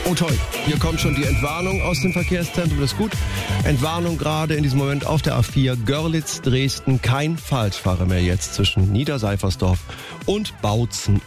Oh toll, hier kommt schon die Entwarnung aus dem Verkehrszentrum, das ist gut. Entwarnung gerade in diesem Moment auf der A4 Görlitz, Dresden. Kein Falschfahrer mehr jetzt zwischen Niederseifersdorf und Bautzen.